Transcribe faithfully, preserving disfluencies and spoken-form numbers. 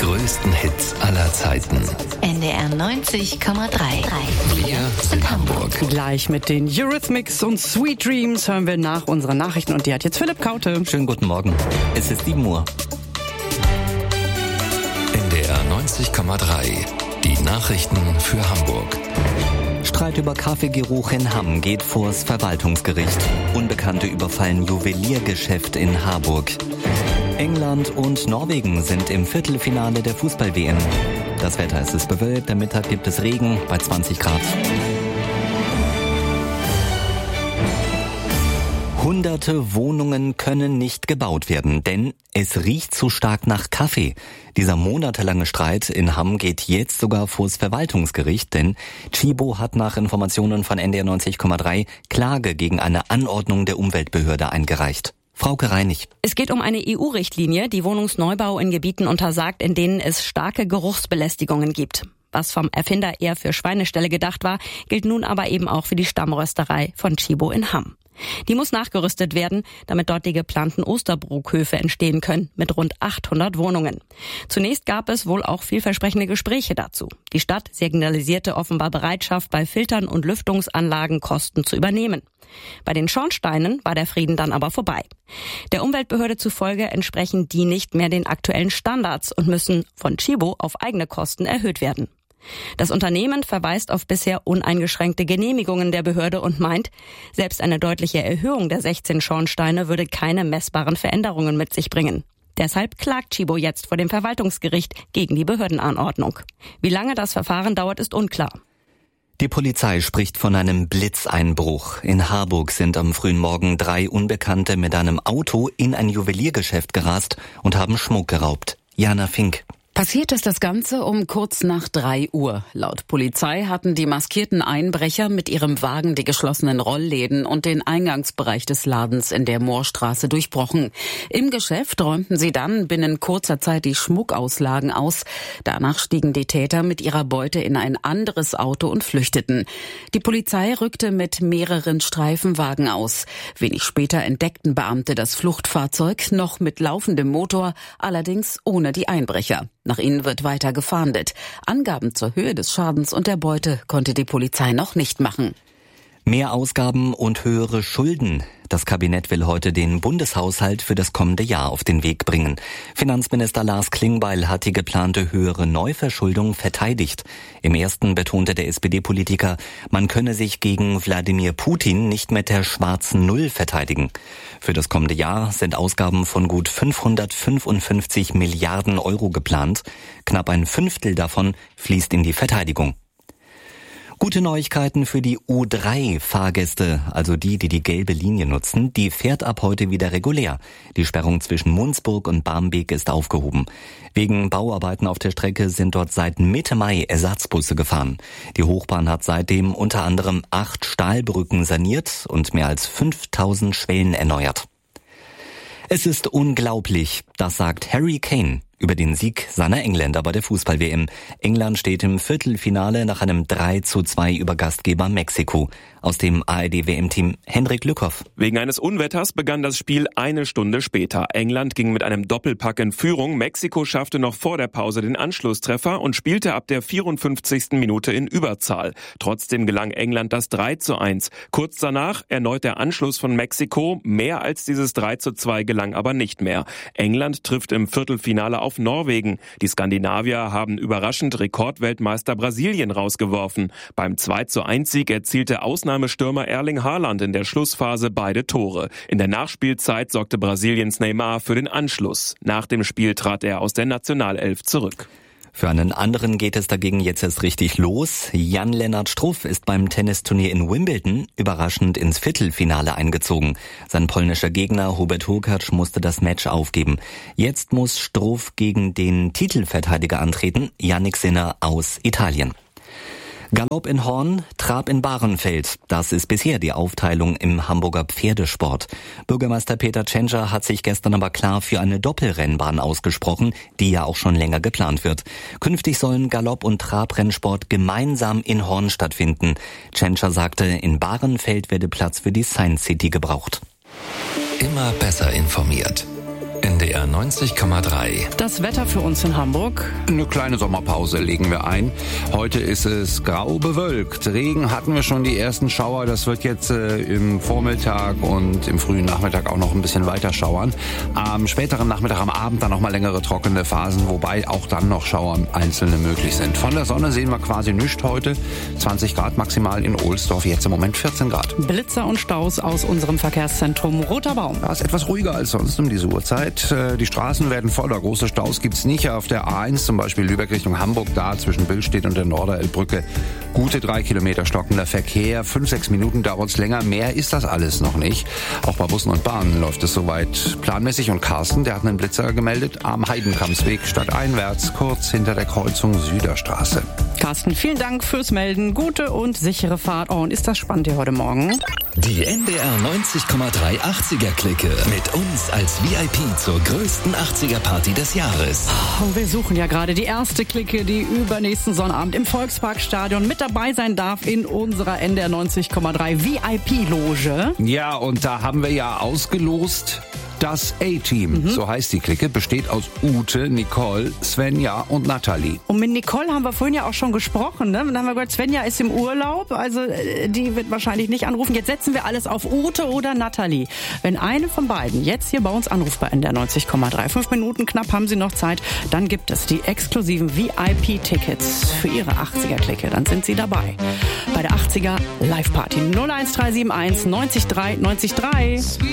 größten Hits aller Zeiten. N D R neunzig Komma drei. Wir sind Hamburg. Gleich mit den Eurythmics und Sweet Dreams hören wir nach unseren Nachrichten. Und die hat jetzt Philipp Kaute. Schönen guten Morgen. Es ist sieben Uhr. N D R neunzig Komma drei. Die Nachrichten für Hamburg. Streit über Kaffeegeruch in Hamm geht vors Verwaltungsgericht. Unbekannte überfallen Juweliergeschäft in Harburg. England und Norwegen sind im Viertelfinale der Fußball-W M. Das Wetter, es ist bewölkt, am Mittag gibt es Regen bei zwanzig Grad. Hunderte Wohnungen können nicht gebaut werden, denn es riecht zu stark nach Kaffee. Dieser monatelange Streit in Hamm geht jetzt sogar vors Verwaltungsgericht, denn Tchibo hat nach Informationen von N D R neunzig Komma drei Klage gegen eine Anordnung der Umweltbehörde eingereicht. Frauke Reinig. Es geht um eine E U-Richtlinie, die Wohnungsneubau in Gebieten untersagt, in denen es starke Geruchsbelästigungen gibt. Was vom Erfinder eher für Schweineställe gedacht war, gilt nun aber eben auch für die Stammrösterei von Tchibo in Hamm. Die muss nachgerüstet werden, damit dort die geplanten Osterbruckhöfe entstehen können, mit rund achthundert Wohnungen. Zunächst gab es wohl auch vielversprechende Gespräche dazu. Die Stadt signalisierte offenbar Bereitschaft, bei Filtern und Lüftungsanlagen Kosten zu übernehmen. Bei den Schornsteinen war der Frieden dann aber vorbei. Der Umweltbehörde zufolge entsprechen die nicht mehr den aktuellen Standards und müssen von Tchibo auf eigene Kosten erhöht werden. Das Unternehmen verweist auf bisher uneingeschränkte Genehmigungen der Behörde und meint, selbst eine deutliche Erhöhung der sechzehn Schornsteine würde keine messbaren Veränderungen mit sich bringen. Deshalb klagt Tchibo jetzt vor dem Verwaltungsgericht gegen die Behördenanordnung. Wie lange das Verfahren dauert, ist unklar. Die Polizei spricht von einem Blitzeinbruch. In Harburg sind am frühen Morgen drei Unbekannte mit einem Auto in ein Juweliergeschäft gerast und haben Schmuck geraubt. Jana Fink. Passiert ist das Ganze um kurz nach drei Uhr. Laut Polizei hatten die maskierten Einbrecher mit ihrem Wagen die geschlossenen Rollläden und den Eingangsbereich des Ladens in der Moorstraße durchbrochen. Im Geschäft räumten sie dann binnen kurzer Zeit die Schmuckauslagen aus. Danach stiegen die Täter mit ihrer Beute in ein anderes Auto und flüchteten. Die Polizei rückte mit mehreren Streifenwagen aus. Wenig später entdeckten Beamte das Fluchtfahrzeug, noch mit laufendem Motor, allerdings ohne die Einbrecher. Nach ihnen wird weiter gefahndet. Angaben zur Höhe des Schadens und der Beute konnte die Polizei noch nicht machen. Mehr Ausgaben und höhere Schulden. Das Kabinett will heute den Bundeshaushalt für das kommende Jahr auf den Weg bringen. Finanzminister Lars Klingbeil hat die geplante höhere Neuverschuldung verteidigt. Im ersten betonte der S P D-Politiker, man könne sich gegen Wladimir Putin nicht mit der schwarzen Null verteidigen. Für das kommende Jahr sind Ausgaben von gut fünfhundertfünfundfünfzig Milliarden Euro geplant. Knapp ein Fünftel davon fließt in die Verteidigung. Gute Neuigkeiten für die U drei Fahrgäste, also die, die die gelbe Linie nutzen. Die fährt ab heute wieder regulär. Die Sperrung zwischen Munzburg und Barmbek ist aufgehoben. Wegen Bauarbeiten auf der Strecke sind dort seit Mitte Mai Ersatzbusse gefahren. Die Hochbahn hat seitdem unter anderem acht Stahlbrücken saniert und mehr als fünftausend Schwellen erneuert. Es ist unglaublich, das sagt Harry Kane über den Sieg seiner Engländer bei der Fußball-W M. England steht im Viertelfinale nach einem drei zu zwei über Gastgeber Mexiko. Aus dem A R D-W M-Team Hendrik Lückhoff. Wegen eines Unwetters begann das Spiel eine Stunde später. England ging mit einem Doppelpack in Führung. Mexiko schaffte noch vor der Pause den Anschlusstreffer und spielte ab der vierundfünfzigsten Minute in Überzahl. Trotzdem gelang England das drei zu eins. Kurz danach erneut der Anschluss von Mexiko. Mehr als dieses drei zu zwei gelang aber nicht mehr. England trifft im Viertelfinale auf Norwegen. Die Skandinavier haben überraschend Rekordweltmeister Brasilien rausgeworfen. Beim zwei zu eins Sieg erzielte Ausnahmestürmer Erling Haaland in der Schlussphase beide Tore. In der Nachspielzeit sorgte Brasiliens Neymar für den Anschluss. Nach dem Spiel trat er aus der Nationalelf zurück. Für einen anderen geht es dagegen jetzt erst richtig los. Jan-Lennart Struff ist beim Tennisturnier in Wimbledon überraschend ins Viertelfinale eingezogen. Sein polnischer Gegner Hubert Hurkacz musste das Match aufgeben. Jetzt muss Struff gegen den Titelverteidiger antreten, Jannik Sinner aus Italien. Galopp in Horn, Trab in Bahrenfeld. Das ist bisher die Aufteilung im Hamburger Pferdesport. Bürgermeister Peter Tschentscher hat sich gestern aber klar für eine Doppelrennbahn ausgesprochen, die ja auch schon länger geplant wird. Künftig sollen Galopp- und Trabrennsport gemeinsam in Horn stattfinden. Tschentscher sagte, in Bahrenfeld werde Platz für die Science City gebraucht. Immer besser informiert. N D R neunzig Komma drei. Das Wetter für uns in Hamburg. Eine kleine Sommerpause legen wir ein. Heute ist es grau bewölkt. Regen hatten wir schon die ersten Schauer. Das wird jetzt äh, im Vormittag und im frühen Nachmittag auch noch ein bisschen weiter schauern. Am späteren Nachmittag, am Abend dann noch mal längere trockene Phasen, wobei auch dann noch Schauer einzelne möglich sind. Von der Sonne sehen wir quasi nichts heute. zwanzig Grad maximal in Ohlsdorf, jetzt im Moment vierzehn Grad. Blitzer und Staus aus unserem Verkehrszentrum Roter Baum. Da ist etwas ruhiger als sonst um diese Uhrzeit. Die Straßen werden voller, große Staus gibt's nicht. Auf der A eins zum Beispiel Lübeck Richtung Hamburg, da zwischen Billstedt und der Norderelbbrücke gute drei Kilometer stockender Verkehr. Fünf, sechs Minuten dauert's länger. Mehr ist das alles noch nicht. Auch bei Bussen und Bahnen läuft es soweit planmäßig. Und Carsten, der hat einen Blitzer gemeldet am Heidenkampsweg stadteinwärts, kurz hinter der Kreuzung Süderstraße. Carsten, vielen Dank fürs Melden. Gute und sichere Fahrt. Oh, und ist das spannend hier heute Morgen? Die N D R neunzig Komma drei achtziger-Clique mit uns als V I P zur größten achtziger-Party des Jahres. Und wir suchen ja gerade die erste Clique, die übernächsten Sonnabend im Volksparkstadion mit dabei sein darf in unserer N D R neunzig Komma drei V I P-Loge. Ja, und da haben wir ja ausgelost das A-Team. Mhm. So heißt die Clique, besteht aus Ute, Nicole, Svenja und Nathalie. Und mit Nicole haben wir vorhin ja auch schon gesprochen. Ne? Dann haben wir gehört, Svenja ist im Urlaub, also die wird wahrscheinlich nicht anrufen. Jetzt setzen wir alles auf Ute oder Nathalie. Wenn eine von beiden jetzt hier bei uns anruft bei N D R neunzig Komma drei, fünf Minuten knapp haben sie noch Zeit, dann gibt es die exklusiven V I P-Tickets für ihre achtziger-Clique. Dann sind sie dabei bei der achtziger Live-Party null eins drei sieben eins neunzig drei neunzig drei.